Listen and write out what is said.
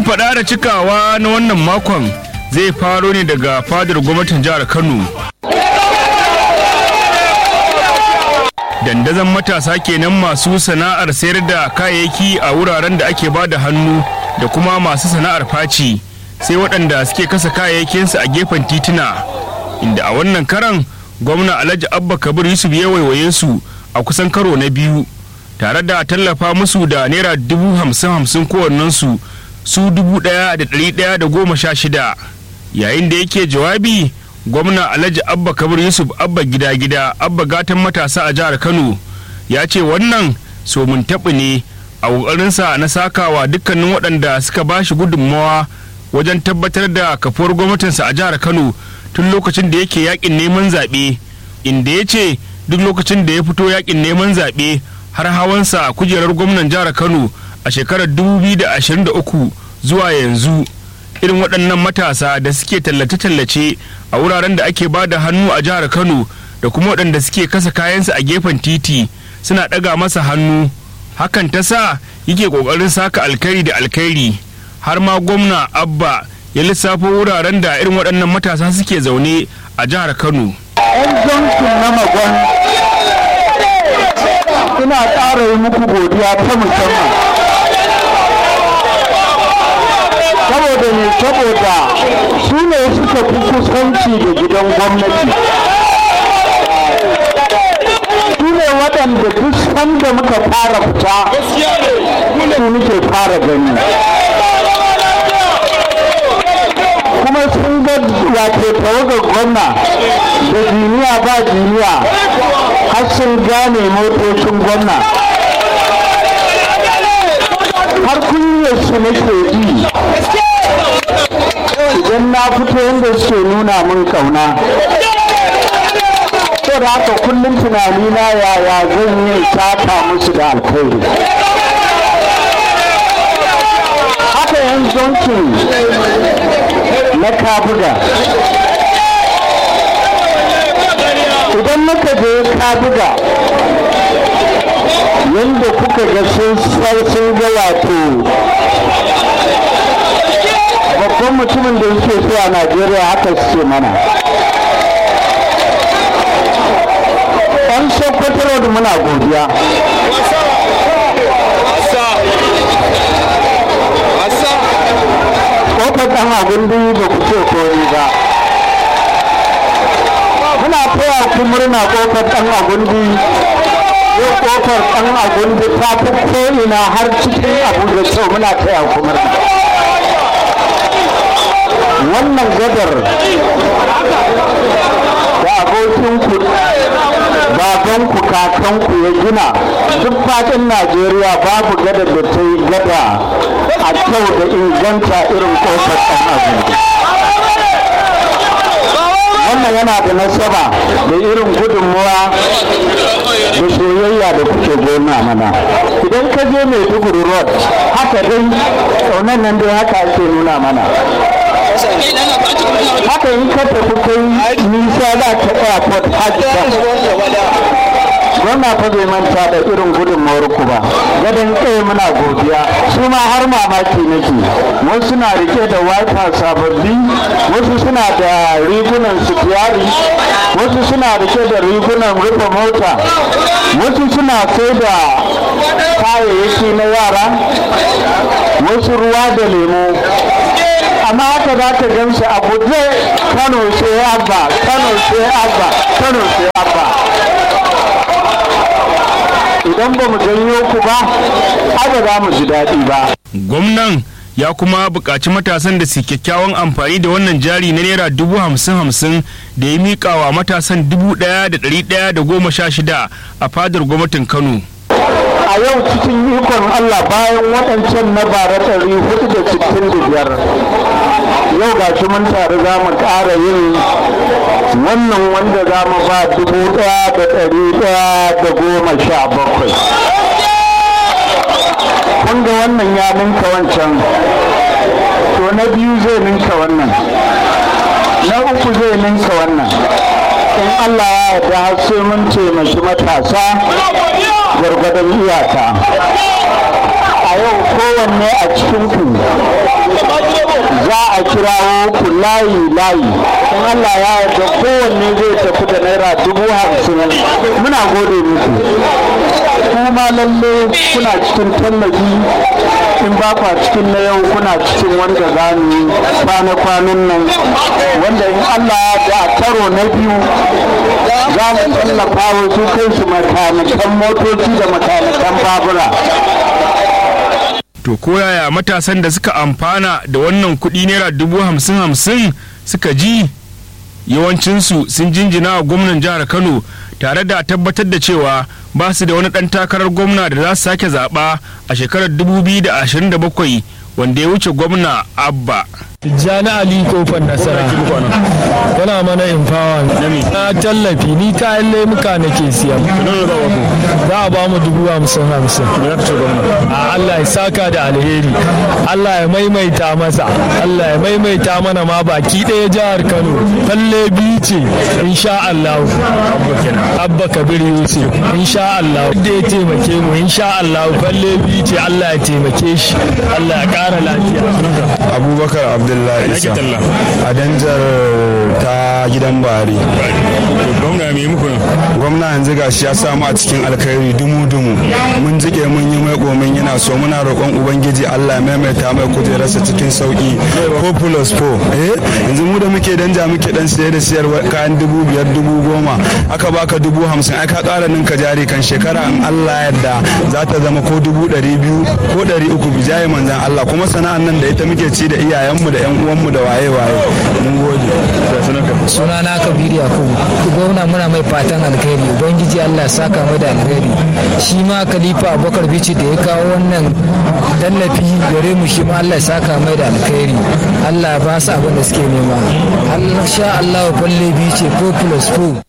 faɗa da cikawa na wannan makon zai faro ne daga fadar gwamnatin jihar Kano. Dandazon matasa kenan masu sana'ar sayar da kayayyaki a wuraren da ake ba da hannu da kuma masu sana'ar faci, sai waɗanda suke kasa kayayyakinsu a gefen tituna, inda a wannan karan gwamna Alhaji Abba Kabir Yusuf ya waiwaye su a kusan karo na biyu tare da tallafa musu da naira 50,050 kowannensu su 1,116. Yayin da yake jawabi, gwamna Alhaji Abba Kabir Yusuf Abba gida Abba gatan matasa a jihar Kano ya ce wannan so mun taɓi ne a ƙoƙarinsa na sakawa dukkanin waɗanda suka ba shi gudunmawa wajen tabbatar da kafuwar gwamnatinsa a jihar Kano tun lokacin da yake yakin neman zaɓe, inda ya ce duk lokacin da ya fito yakin neman zaɓe har hawansa a kujerar gwamnan jihar Kano a shekarar 2023 zuwa yanzu, irin waɗannan matasa da suke tallace-tallace a wuraren da ake ba da hannu a jihar Kano da kuma waɗanda suke kasa kayansu a gefen titi suna ɗaga masa hannu. Hakan ta sa yake ƙoƙarin saka alkhairi da alkhairi, har ma gwamna Abba ya lissafo wuraren da irin waɗannan matasa suke zaune a jihar Kano. ‘Yan Johnson na Magon, ina ƙara yi muku godiya ta musamman. Saboda ne, saboda su ne suka fi kusanci da gidan gwamnati. Su ne waɗanda duk sanda muka fara fita, su muke fara gani. Kuma sun ga wato tawagar gwamna da jiniya ba jiniya har sun gane motocin gwamna. Har kunyarsu nake ji idan na fito yadda suke nuna min kauna. Da haka kullum tunanina yaya zan yi saka musu da alkhairi. Haka yan zonkin na Kabuga, idan muka je Kabuga yadda kuka ga sun ga wato babban mutumin da yake so a Najeriya, haka suke mana. Ɗan Sokoto da muna godiya. Kofar ɗan Agundi ba ku ce koyi ba. Muna taya ku murna kofar ɗan Agundi. Yau kofar ɗan Agundi ta fi ko'ina har cikin Abuja kyau, muna taya ku murna. Wannan gadar da abokinku babanku kakanku ya gina duk fadin Najeriya babu gadar da ta yi gada a kyau da inganta irin kofar ɗan Agundi. Wannan yana da nasaba da irin gudunmuwa da soyayya da kuke gona mana. Idan ka je Maiduguri Road, haka dai tsaunan nan dai haka ake nuna mana. Haka in ka tafi kai nisa za ta airport hajji, gwamna fa bai manta da irin gudunmawar ku ba. Gadon tsaye muna godiya. Su ma har mamaki nake, wasu na rike da wiper sababbi, wasu suna da rigunan sitiyari, wasu suna rike da rigunan rufe mota, wasu suna sai da kayayyaki na yara, wasu ruwa da lemo. Amma haka za ka gan shi a guje, Kano sai Abba, Kano sai Abba, Kano sai Abba. Idan ba mu janyo ku ba, haka za mu ji daɗi ba. Gwamnan ya kuma buƙaci matasan da su kyakkyawan amfani da wannan jari na naira 50,050 da ya miƙa wa matasan 1,116 a fadar gwamnatin Kano. A yau cikin ikon Allah, bayan waɗancan na bara 465, yau ga shi mun tare za mu ƙara yin wannan wanda za mu ba 1,117. Kun ga wannan ya ninka wancan, to na biyu zai ninka wannan, na uku zai ninka wannan. In Allah ya yarda sai mun taimaki matasa gwargwadon iyaka. A yau kowanne a cikinku za a kirawo ku layi-layi, in Allah ya yarda kowanne zai tafi da naira 50,000. Muna gode muku. Kuma lalle kuna cikin tallafi, in ba kwa cikin na yau kuna cikin wanda za mu kwana-kwanan nan, wanda in Allah ya da karo na biyu za mu tallafa wa su kai su makanikan motoci da makanikan babura. To koyaya matasan da suka amfana da wannan kuɗi naira 50,000 suka ji? Yawancinsu sun jinjina wa gwamnan jihar Kano tare da tabbatar da cewa ba su da wani ɗan takarar gwamna da za su sake zaɓa a shekarar 2027 wanda ya wuce gwamna Abba. Tijjani Ali Kofar Nasara yana mana empower na tallafi, ni kayan lemuka nake siya, za a ba mu 50,000. Allah ya saka da alheri, Allah ya maimaita masa, Allah ya maimaita mana ma baki ɗaya jihar Kano. Falle biyu ce insha Allah, Abba Kabir Yusuf insha Allah, da ya taimake mu insha Allah. Falle biyu ce, Allah ya taimake shi, Allah ya ƙara lafiya. Abubakar Abdullahi Isa a danjar ta gidan Bari. Gwamna mai muku nan? Gwamna yanzu gashi ya samu a cikin alkhairi dumu-dumu, mun jike mun yi mai komin yana so, muna roƙon ubangiji Allah ya maimaita mai kujerarsa cikin sauki. 4+4 yanzu mu da muke danja muke dan sayar da siyarwa kayan 5,000 10,000 aka baka 50,000, ai ka ƙara ninka jari kan shekara in Allah yadda za ta zama ko 200,000 ko 300 bijaye manzan Allah, kuma sana'an nan da ita muke ci da iyayenmu da 'yan uwanmu da waye-waye. Mun gode. Sunana Kabiru Yakubu. Gwamna muna mai fatan alkhairi, ubangiji Allah ya saka mai da alkhairi. Shi ma Khalifa Abubakar Bichi da ya kawo wannan tallafi gare mu, shi ma Allah ya saka mai da alkhairi. Allah ya ba su abin da suke nema. Allah sha Allah falle Bichi 4+4.